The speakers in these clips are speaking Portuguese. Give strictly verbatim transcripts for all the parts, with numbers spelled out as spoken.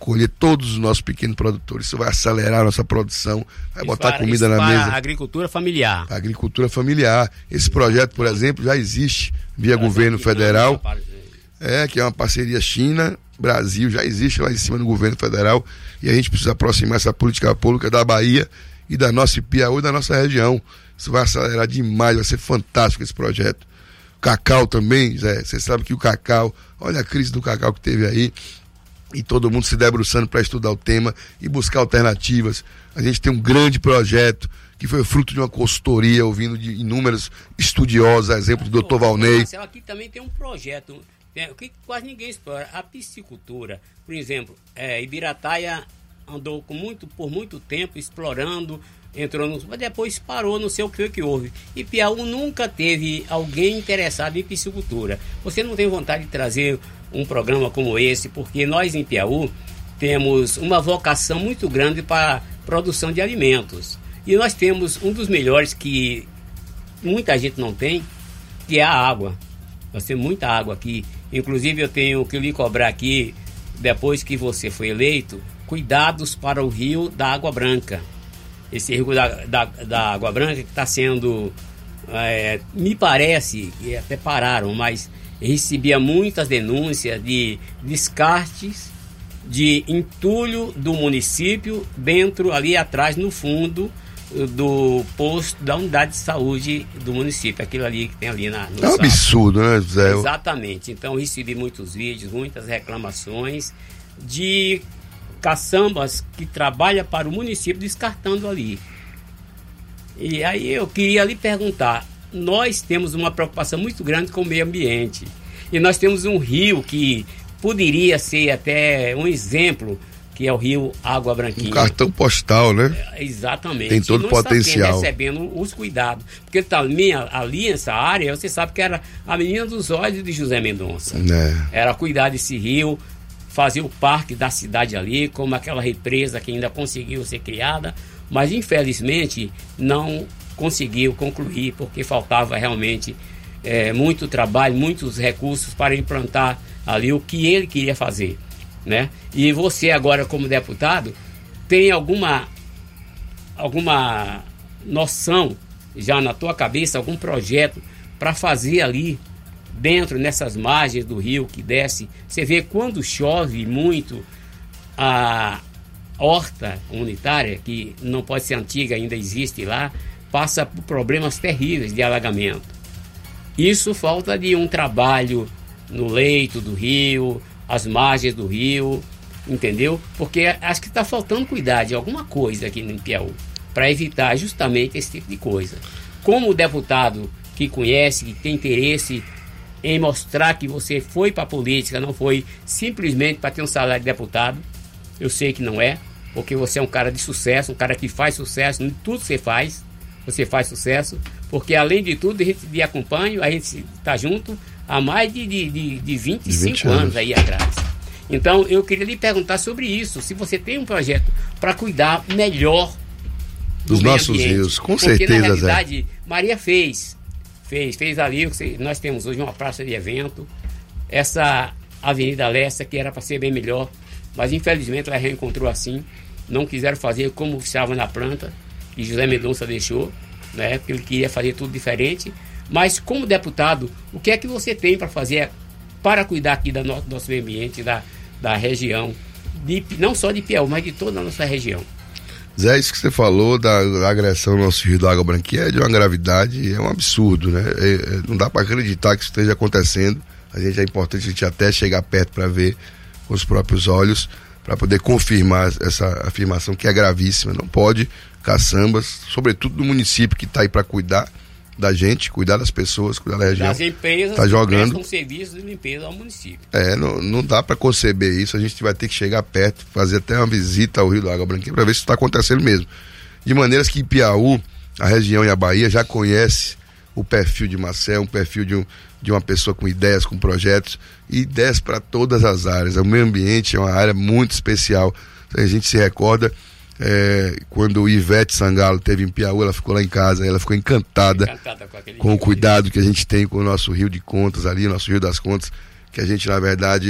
acolher todos os nossos pequenos produtores. Isso vai acelerar a nossa produção, vai isso botar para, comida na mesa. A agricultura familiar. A agricultura familiar. Esse projeto, por exemplo, já existe via Mas governo federal. Não, é, que é uma parceria China-Brasil, já existe lá em cima no governo federal. E a gente precisa aproximar essa política pública da Bahia e da nossa Piauí, da nossa região. Isso vai acelerar demais, vai ser fantástico esse projeto. Cacau também, Zé, você sabe que o cacau, olha a crise do cacau que teve aí, e todo mundo se debruçando para estudar o tema e buscar alternativas. A gente tem um grande projeto que foi fruto de uma consultoria, ouvindo de inúmeros estudiosos, exemplo do doutor Valnei. Marcelo, aqui também tem um projeto que quase ninguém explora, a piscicultura. Por exemplo, é, Ibirataia andou com muito, por muito tempo explorando, entrou no, mas depois parou, não sei o que, que houve. E Piauí nunca teve alguém interessado em piscicultura. Você não tem vontade de trazer um programa como esse, porque nós em Piauí temos uma vocação muito grande para produção de alimentos. E nós temos um dos melhores que muita gente não tem, que é a água. Nós temos muita água aqui. Inclusive eu tenho que lhe cobrar aqui, depois que você foi eleito, cuidados para o rio da Água Branca. Esse rio da, da, da Água Branca que está sendo, é, me parece, que até pararam, mas recebia muitas denúncias de descartes de entulho do município dentro, ali atrás, no fundo do posto da unidade de saúde do município, aquilo ali que tem ali na no é um absurdo, né, Zé? Exatamente. Então recebi muitos vídeos, muitas reclamações de caçambas que trabalham para o município descartando ali. E aí eu queria lhe perguntar, nós temos uma preocupação muito grande com o meio ambiente e nós temos um rio que poderia ser até um exemplo, que é o rio Água Branquinha. Um cartão postal, né? É, exatamente. Tem todo o potencial. Está recebendo os cuidados. Porque ele está ali, ali nessa área, você sabe que era a menina dos olhos de José Mendonça. É. Era cuidar desse rio, fazer o parque da cidade ali, como aquela represa que ainda conseguiu ser criada, mas infelizmente não conseguiu concluir, porque faltava realmente é, muito trabalho, muitos recursos para implantar ali o que ele queria fazer. Né? E você agora como deputado tem alguma alguma noção já na tua cabeça, algum projeto para fazer ali dentro, nessas margens do rio que desce? Você vê quando chove muito, a horta comunitária, que não pode ser antiga, ainda existe lá, passa por problemas terríveis de alagamento. Isso falta de um trabalho no leito do rio, as margens do rio, entendeu? Porque acho que está faltando cuidar de alguma coisa aqui no Piauí para evitar justamente esse tipo de coisa. Como deputado que conhece, que tem interesse em mostrar que você foi para a política, não foi simplesmente para ter um salário de deputado, eu sei que não é, porque você é um cara de sucesso, um cara que faz sucesso em tudo que você faz, você faz sucesso, porque além de tudo a gente te acompanha, a gente está junto há mais de, de, de, de vinte e cinco anos aí atrás. Então eu queria lhe perguntar sobre isso, se você tem um projeto para cuidar melhor do dos nossos ambiente, rios, com porque, certeza, na realidade, Zé. Maria fez, fez, fez ali, nós temos hoje uma praça de evento, essa Avenida Lessa que era para ser bem melhor, mas infelizmente ela reencontrou assim, não quiseram fazer como estava na planta, que José Mendonça deixou, né, porque ele queria fazer tudo diferente. Mas como deputado, o que é que você tem para fazer para cuidar aqui do nosso, nosso meio ambiente, da, da região, de, não só de Piauí, mas de toda a nossa região? Zé, isso que você falou da, da agressão no nosso rio da Água Branquinha é de uma gravidade, é um absurdo, né? É, é, não dá para acreditar que isso esteja acontecendo. A gente é importante a gente até chegar perto para ver com os próprios olhos, para poder confirmar essa afirmação que é gravíssima. Não pode caçambas, sobretudo no município que está aí para cuidar da gente, cuidar das pessoas, cuidar da região. As empresas tá jogando. prestam serviço de limpeza ao município. É, não, não dá para conceber isso, a gente vai ter que chegar perto, fazer até uma visita ao Rio da Água Branquinha para ver se está acontecendo mesmo. De maneiras que em Piauí, a região e a Bahia já conhece o perfil de Marcel, um perfil de, um, de uma pessoa com ideias, com projetos, e ideias para todas as áreas. O meio ambiente é uma área muito especial. A gente se recorda É, quando o Ivete Sangalo esteve em Piauí, ela ficou lá em casa, ela ficou encantada, encantada com, com o cuidado que a gente tem com o nosso Rio de Contas ali, nosso Rio das Contas, que a gente na verdade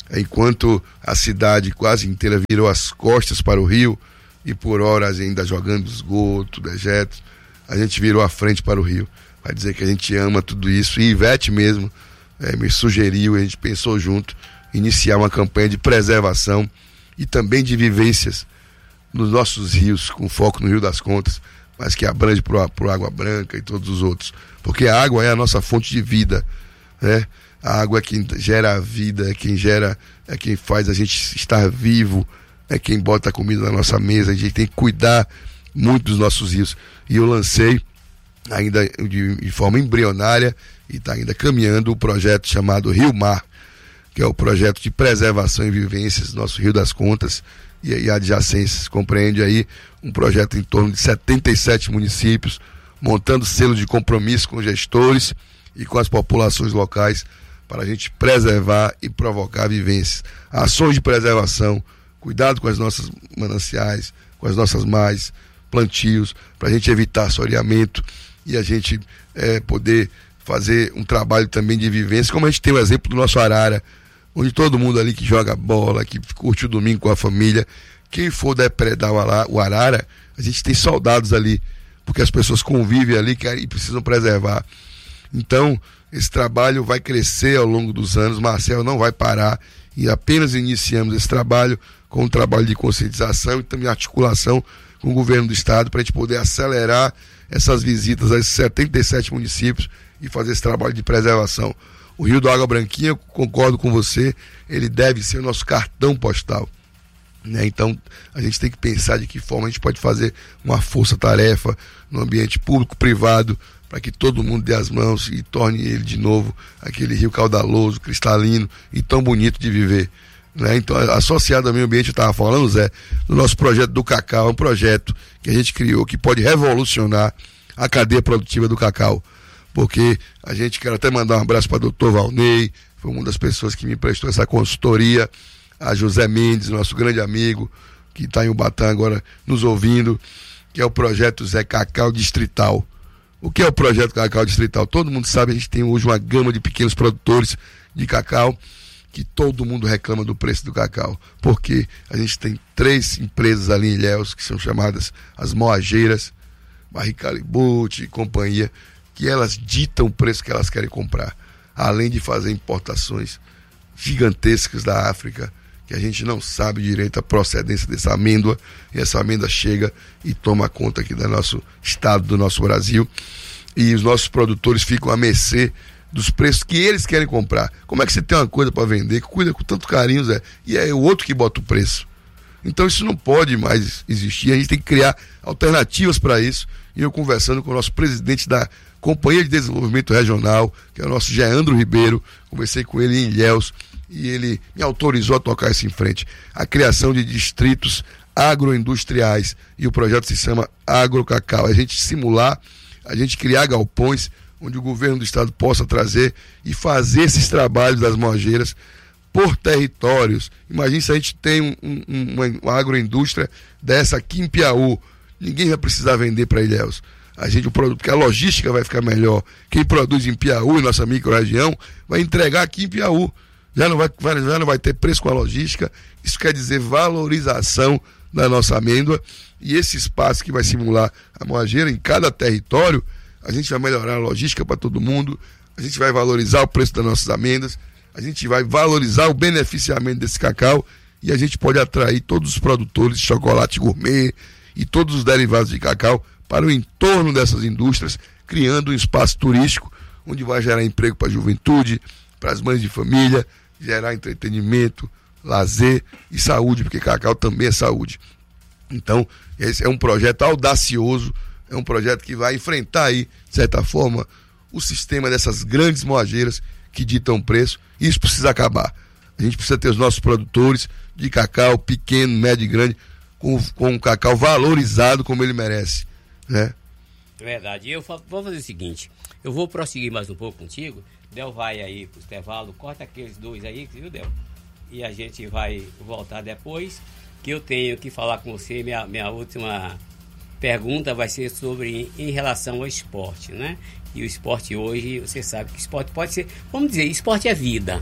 Enquanto a cidade quase inteira virou as costas para o rio e por horas ainda jogando esgoto, dejetos, a gente virou a frente para o rio. Vai dizer que a gente ama tudo isso. E Ivete mesmo é, me sugeriu, a gente pensou junto, iniciar uma campanha de preservação e também de vivências nos nossos rios, com foco no Rio das Contas, mas que abrange para o Água Branca e todos os outros. Porque a água é a nossa fonte de vida, né? A água é quem gera a vida, é quem gera, é quem faz a gente estar vivo, é quem bota a comida na nossa mesa. A gente tem que cuidar muito dos nossos rios. E eu lancei, ainda de, de forma embrionária, e está ainda caminhando, o projeto chamado Rio Mar, que é o projeto de preservação e vivências do nosso Rio das Contas e, e adjacências. Compreende aí um projeto em torno de setenta e sete municípios, montando selo de compromisso com gestores e com as populações locais, para a gente preservar e provocar vivências. Ações de preservação, cuidado com as nossas mananciais, com as nossas margens, plantios, para a gente evitar assoreamento e a gente é, poder fazer um trabalho também de vivência, como a gente tem o exemplo do nosso Arara, onde todo mundo ali que joga bola, que curte o domingo com a família, quem for depredar o Arara, a gente tem soldados ali, porque as pessoas convivem ali e precisam preservar. Então, esse trabalho vai crescer ao longo dos anos, Marcel não vai parar, e apenas iniciamos esse trabalho com um trabalho de conscientização e também articulação com o governo do estado, para a gente poder acelerar essas visitas a esses setenta e sete municípios e fazer esse trabalho de preservação. O Rio do Água Branquinha, eu concordo com você, ele deve ser o nosso cartão postal, né? Então a gente tem que pensar de que forma a gente pode fazer uma força-tarefa no ambiente público-privado, para que todo mundo dê as mãos e torne ele de novo aquele rio caudaloso, cristalino e tão bonito de viver, né? Então, associado ao meio ambiente, eu estava falando, Zé, do nosso projeto do cacau, um projeto que a gente criou que pode revolucionar a cadeia produtiva do cacau, porque a gente quer até mandar um abraço para o doutor Valnei, foi uma das pessoas que me prestou essa consultoria, a José Mendes, nosso grande amigo, que está em Ubatã agora nos ouvindo, que é o projeto Zé Cacau Distrital. O que é o projeto Cacau Distrital? Todo mundo sabe, a gente tem hoje uma gama de pequenos produtores de cacau, que todo mundo reclama do preço do cacau, porque a gente tem três empresas ali em Ilhéus, que são chamadas as moageiras, Barricalibuti e companhia, que elas ditam o preço que elas querem comprar, além de fazer importações gigantescas da África, que a gente não sabe direito a procedência dessa amêndoa, e essa amêndoa chega e toma conta aqui do nosso estado, do nosso Brasil, e os nossos produtores ficam à mercê dos preços que eles querem comprar. Como é que você tem uma coisa para vender, que cuida com tanto carinho, Zé, e é o outro que bota o preço? Então isso não pode mais existir, a gente tem que criar alternativas para isso, e eu conversando com o nosso presidente da Companhia de Desenvolvimento Regional, que é o nosso Geandro Ribeiro, conversei com ele em Ilhéus, e ele me autorizou a tocar isso em frente, a criação de distritos agroindustriais, e o projeto se chama Agrocacau, a gente simular, a gente criar galpões onde o governo do estado possa trazer e fazer esses trabalhos das moageiras por territórios. Imagine se a gente tem um, um, uma, uma agroindústria dessa aqui em Piauí, ninguém vai precisar vender para Ilhéus. A gente, o produto, porque a logística vai ficar melhor. Quem produz em Piauí, nossa micro-região, vai entregar aqui em Piauí. Já não vai, já não vai ter preço com a logística. Isso quer dizer valorização da nossa amêndoa. E esse espaço que vai simular a moageira em cada território, a gente vai melhorar a logística para todo mundo, a gente vai valorizar o preço das nossas amêndoas, a gente vai valorizar o beneficiamento desse cacau, e a gente pode atrair todos os produtores de chocolate gourmet e todos os derivados de cacau para o entorno dessas indústrias, criando um espaço turístico onde vai gerar emprego para a juventude, para as mães de família, gerar entretenimento, lazer e saúde, porque cacau também é saúde. Então, esse é um projeto audacioso, é um projeto que vai enfrentar aí, de certa forma, o sistema dessas grandes moageiras que ditam preço, e isso precisa acabar. A gente precisa ter os nossos produtores de cacau pequeno, médio e grande, com, com um cacau valorizado como ele merece, né? Verdade. Eu vou fazer o seguinte, eu vou prosseguir mais um pouco contigo, Del vai aí pro intervalo, corta aqueles dois aí, viu, Del? E a gente vai voltar depois, que eu tenho que falar com você, minha, minha última pergunta vai ser sobre em relação ao esporte, né? E o esporte hoje, você sabe que esporte pode ser, vamos dizer, esporte é vida.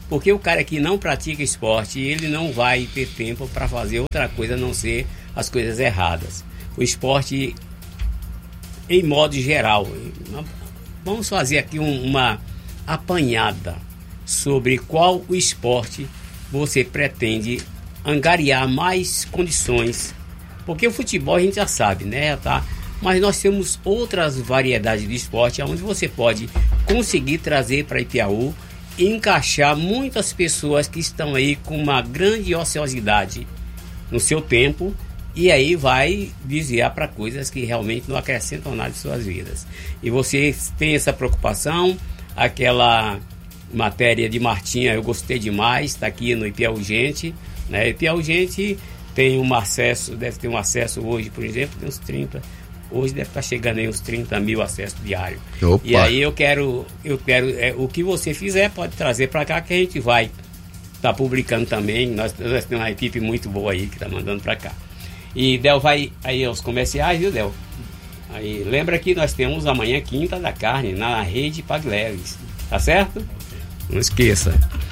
Porque o cara que não pratica esporte, ele não vai ter tempo para fazer outra coisa a não ser as coisas erradas. O esporte, em modo geral, vamos fazer aqui um, uma apanhada sobre qual o esporte você pretende angariar mais condições. Porque o futebol a gente já sabe, né? Tá? Mas nós temos outras variedades de esporte onde você pode conseguir trazer para Ipiaú e encaixar muitas pessoas que estão aí com uma grande ociosidade no seu tempo, e aí vai desviar para coisas que realmente não acrescentam nada em suas vidas. E você tem essa preocupação, aquela matéria de Martinha, eu gostei demais, está aqui no Ipiaú Gente, né? Ipiaú Gente tem um acesso, deve ter um acesso hoje, por exemplo, tem uns trinta, hoje deve estar chegando aí uns trinta mil acessos diários. Opa. E aí eu quero, eu quero é, o que você fizer pode trazer para cá, que a gente vai estar tá publicando também. Nós, nós temos uma equipe muito boa aí que está mandando para cá. E Del vai aí aos comerciais, viu, Del? Aí lembra que nós temos amanhã Quinta da Carne na rede Pagleves, tá certo? Não esqueça.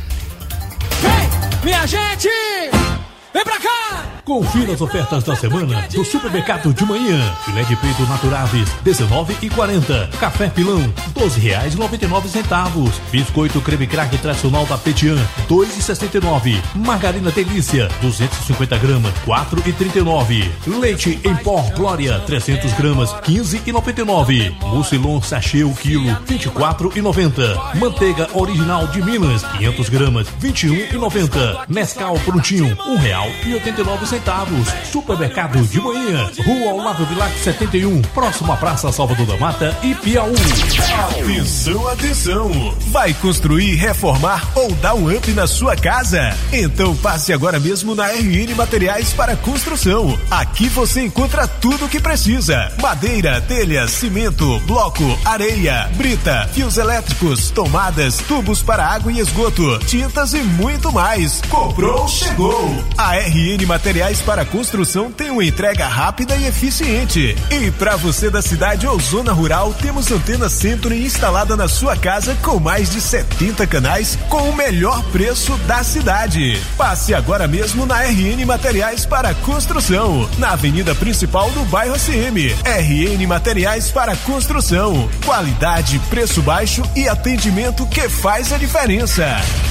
Vem, minha gente! Vem pra cá! Confira as ofertas da semana do Supermercado de Manhã. Filé de peito Naturaves, dezenove reais e quarenta centavos. Café Pilão, doze reais e noventa e nove centavos. Biscoito creme craque tradicional da Petian, dois reais e sessenta e nove centavos. Margarina Delícia, duzentos e cinquenta gramas, quatro reais e trinta e nove centavos. Leite em pó Glória, trezentas gramas, quinze reais e noventa e nove centavos. Mucilon sachê o quilo, vinte e quatro reais e noventa centavos. Manteiga original de Minas, quinhentas gramas, vinte e um reais e noventa centavos. Nescau prontinho, um real e oitenta e nove centavos. Supermercado de Manhã, Rua Olavo Bilac setenta e um, próximo à Praça Salvador da Mata e Piauí. Atenção, atenção! Vai construir, reformar ou dar um up na sua casa? Então passe agora mesmo na R N Materiais para Construção. Aqui você encontra tudo o que precisa: madeira, telha, cimento, bloco, areia, brita, fios elétricos, tomadas, tubos para água e esgoto, tintas e muito mais. Comprou, chegou! A R N Materiais para Construção tem uma entrega rápida e eficiente. E para você da cidade ou zona rural, temos antena Century instalada na sua casa com mais de setenta canais com o melhor preço da cidade. Passe agora mesmo na R N Materiais para Construção, na avenida principal do bairro A C M. R N Materiais para Construção. Qualidade, preço baixo e atendimento que faz a diferença.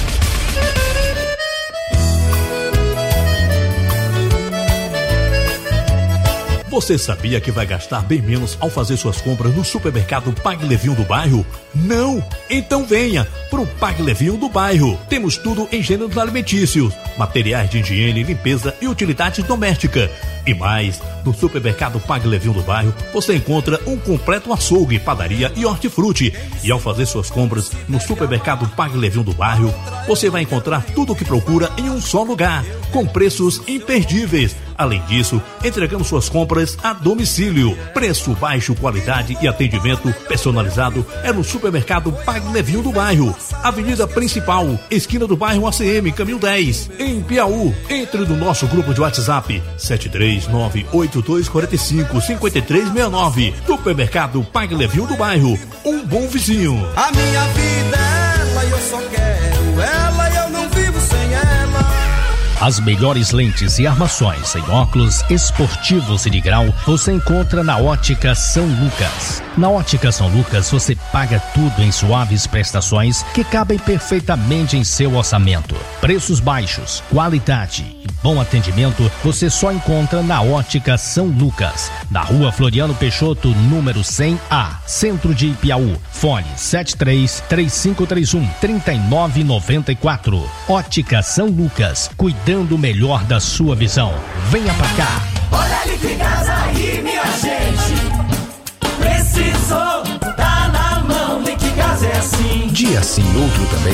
Você sabia que vai gastar bem menos ao fazer suas compras no supermercado Pague Levinho do bairro? Não? Então venha pro Pague Levinho do bairro. Temos tudo em gêneros alimentícios, materiais de higiene, limpeza e utilidades domésticas. E mais, no supermercado Pague Levinho do bairro, você encontra um completo açougue, padaria e hortifruti. E ao fazer suas compras no supermercado Pague Levinho do bairro, você vai encontrar tudo o que procura em um só lugar, com preços imperdíveis. Além disso, entregamos suas compras a domicílio. Preço baixo, qualidade e atendimento personalizado é no supermercado Pague Levinho do bairro. Avenida Principal, esquina do bairro A C M, caminho dez, em Piauí. Entre no nosso grupo de WhatsApp sete três nove oito dois quatro cinco cinco três seis nove. Supermercado Pague Levinho do bairro. Um bom vizinho. A minha vida é ela e eu só quero ela e eu não vivo sem ela. As melhores lentes e armações em óculos esportivos e de grau você encontra na Ótica São Lucas. Na Ótica São Lucas você paga tudo em suaves prestações que cabem perfeitamente em seu orçamento. Preços baixos, qualidade e bom atendimento você só encontra na Ótica São Lucas, na Rua Floriano Peixoto, número cem A, Centro de Ipiaú. Fone sete três três cinco três um três nove nove quatro. Ótica São Lucas, cuidando melhor da sua visão. Venha pra cá. Olha ali que casa aí, minha gente. Precisou, tá na mão, Liquigás é assim. Dia sim, outro também.